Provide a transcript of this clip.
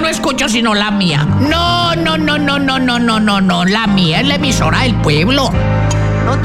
no escucho sino la mía. No, la mía es la emisora del pueblo.